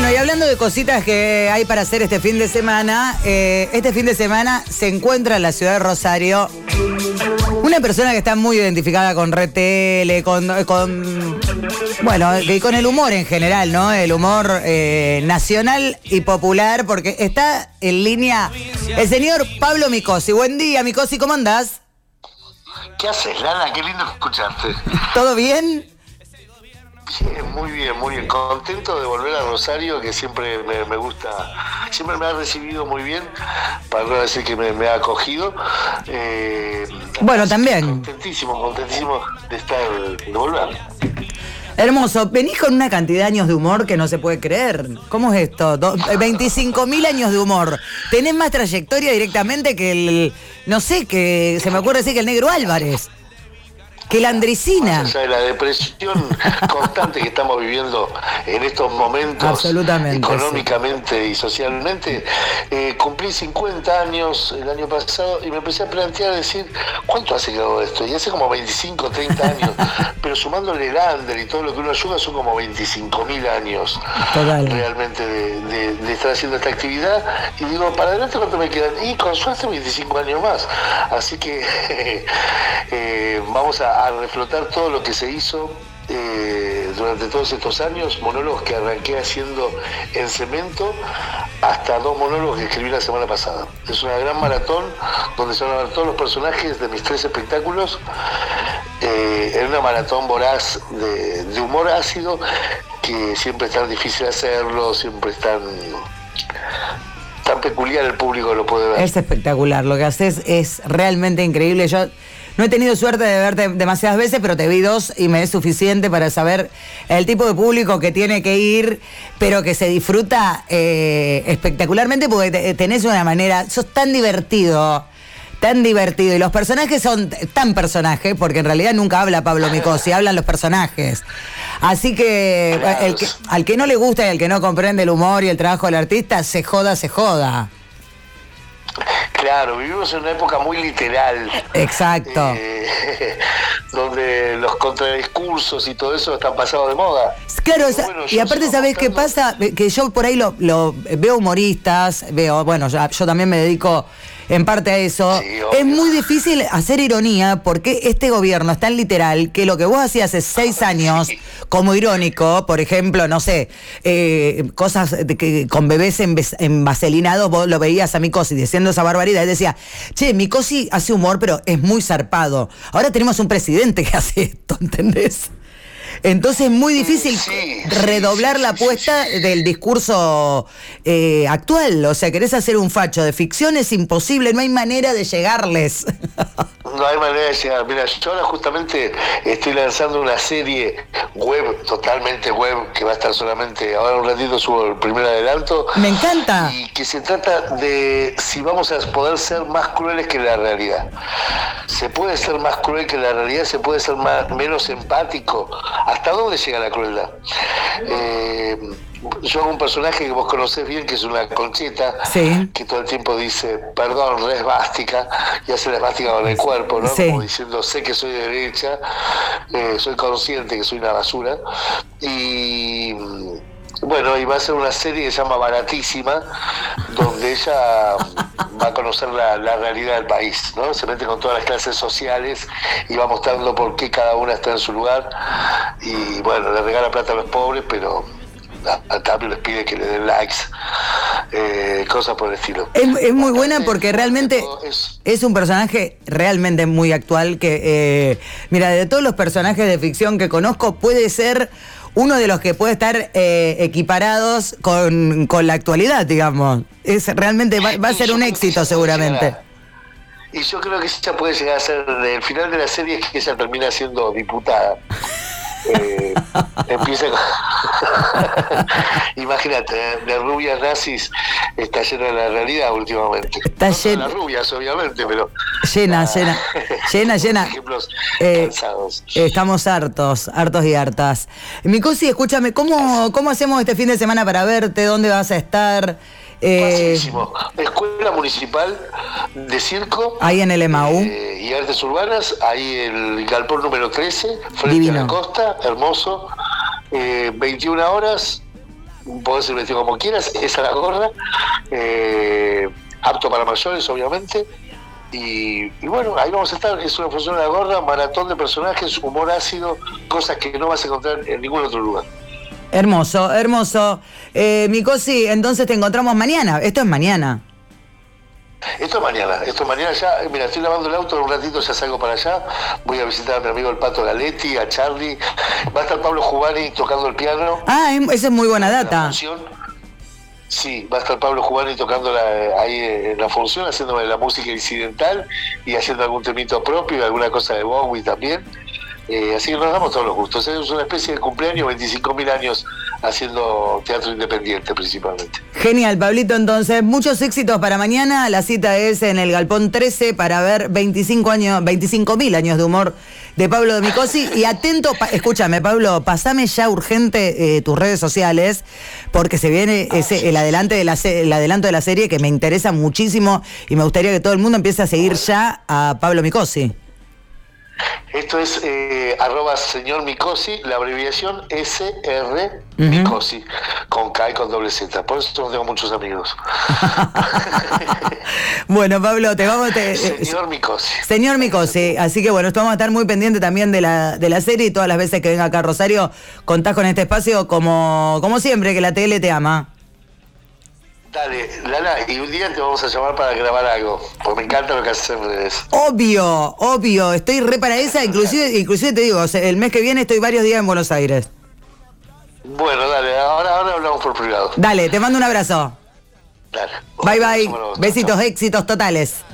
Bueno, y hablando de cositas que hay para hacer este fin de semana se encuentra en la ciudad de Rosario una persona que está muy identificada con Red Tele, con el humor en general, ¿no? El humor nacional y popular, porque está en línea el señor Pablo Micosi. Buen día, Micosi, ¿cómo andás? ¿Qué haces, Lana? Qué lindo escucharte. ¿Todo bien? Sí, muy bien, muy bien. Contento de volver a Rosario, que siempre me gusta, siempre me ha recibido muy bien, para no decir que me ha acogido. Bueno, también. Contentísimo de volver. Hermoso. Venís con una cantidad de años de humor que no se puede creer. ¿Cómo es esto? 25.000 años de humor. Tenés más trayectoria directamente que que se me ocurre decir que el Negro Álvarez. Que la Andresina. Más allá de la depresión constante que estamos viviendo en estos momentos, absolutamente, económicamente sí, y socialmente, cumplí 50 años el año pasado y me empecé a plantear, decir, ¿cuánto hace que hago esto? Y hace como 25, 30 años, pero sumándole el under y todo lo que uno ayuda son como 25.000 años. Total. Realmente de estar haciendo esta actividad. Y digo, ¿para adelante cuánto me quedan? Y con suerte 25 años más. Así que vamos a reflotar todo lo que se hizo durante todos estos años, monólogos que arranqué haciendo en Cemento, hasta 2 monólogos que escribí la semana pasada. Es una gran maratón donde se van a ver todos los personajes de mis 3 espectáculos, en una maratón voraz de humor ácido, que siempre es tan difícil hacerlo, siempre es tan peculiar, el público lo puede ver. Es espectacular, lo que haces es realmente increíble. Yo no he tenido suerte de verte demasiadas veces, pero te vi 2 y me es suficiente para saber el tipo de público que tiene que ir, pero que se disfruta espectacularmente, porque tenés una manera, sos tan divertido, y los personajes son tan personajes, porque en realidad nunca habla Pablo Micosi, hablan los personajes. Así que, claro, al que no le gusta y al que no comprende el humor y el trabajo del artista, se joda. Claro, vivimos en una época muy literal. Exacto. Donde los contradiscursos y todo eso están pasados de moda. Claro, y aparte, ¿sabés qué pasa? Que yo por ahí lo veo humoristas, yo también me dedico en parte a eso. Sí, es muy difícil hacer ironía porque este gobierno es tan literal que lo que vos hacías hace 6 años como irónico, por ejemplo, no sé, cosas que con bebés envaselinados, vos lo veías a Micosi diciendo esa barbaridad y decía, che, Micosi hace humor pero es muy zarpado. Ahora tenemos un presidente que hace esto, ¿entendés? Entonces es muy difícil redoblar la apuesta del discurso actual. O sea, querés hacer un facho de ficción, es imposible, no hay manera de llegarles. No hay manera de llegar. Mira, yo ahora justamente estoy lanzando una serie web, totalmente web, que va a estar solamente, ahora un ratito subo el primer adelanto. Me encanta. Y que se trata de si vamos a poder ser más crueles que la realidad. ¿Se puede ser más cruel que la realidad? ¿Se puede ser menos empático? ¿Hasta dónde llega la crueldad? Yo hago un personaje que vos conocés bien, que es una concheta, sí, que todo el tiempo dice, perdón, re esvástica, y hace la esvástica con el cuerpo, ¿no? Sí. Como diciendo, sé que soy de derecha, soy consciente que soy una basura, y bueno, y va a ser una serie que se llama Baratísima, donde ella va a conocer la realidad del país, ¿no? Se mete con todas las clases sociales y va mostrando por qué cada una está en su lugar, y bueno, le regala plata a los pobres, pero al cambio les pide que le den likes, cosas por el estilo. Es muy buena porque realmente es un personaje realmente muy actual que, mira, de todos los personajes de ficción que conozco, puede ser uno de los que puede estar equiparados con la actualidad, digamos. Realmente va a ser un éxito seguramente. Y yo creo que ella puede llegar a ser, el final de la serie es que ella termina siendo diputada. Empieza imagínate, de rubias nazis está llena de la realidad últimamente. Está llena. Las rubias, obviamente, pero llena. Ejemplos cansados. Estamos hartos y hartas. Micosi, escúchame, ¿cómo hacemos este fin de semana para verte? ¿Dónde vas a estar? Facilísimo. Escuela Municipal de Circo. Ahí en el EMAU. Y Artes Urbanas, ahí el galpón número 13, frente Divino. A la costa, hermoso. 21 horas, podés ir vestido como quieras, esa es la gorra, apto para mayores, obviamente. Y bueno, ahí vamos a estar. Es una función de la gorra, maratón de personajes, humor ácido, cosas que no vas a encontrar en ningún otro lugar. Hermoso, hermoso. Micosi, entonces te encontramos mañana. Esto es mañana. Esto es mañana ya. Mira, estoy lavando el auto, en un ratito ya salgo para allá. Voy a visitar a mi amigo el Pato Galetti, a Charlie. Va a estar Pablo Juvani tocando el piano. Ah, esa es muy buena data. Sí, va a estar Pablo Juvani tocando ahí en la función, haciéndome la música incidental y haciendo algún temito propio y alguna cosa de Bowie también. Así que nos damos todos los gustos. Es una especie de cumpleaños, 25.000 años haciendo teatro independiente principalmente. Genial, Pablito, entonces muchos éxitos para mañana. La cita es en el Galpón 13 para ver 25.000 años de humor de Pablo Micosi. Y atento, escúchame, Pablo, pasame ya urgente tus redes sociales, porque se viene el adelanto de la serie que me interesa muchísimo y me gustaría que todo el mundo empiece a seguir ya a Pablo Micosi. Esto es @señor Micosi, la abreviación SR Micosi, con K y con doble Z. Por eso tengo muchos amigos. Bueno, Pablo, Señor Micosi. Señor Micosi, así que bueno, vamos a estar muy pendientes también de la serie y todas las veces que venga acá a Rosario, contás con este espacio como siempre, que la tele te ama. Dale, Lala, y un día te vamos a llamar para grabar algo, porque me encanta lo que haces en redes. Obvio, estoy re para esa, inclusive te digo, el mes que viene estoy varios días en Buenos Aires. Bueno, dale, ahora hablamos por privado. Dale, te mando un abrazo. Dale. Bye, besitos, éxitos totales.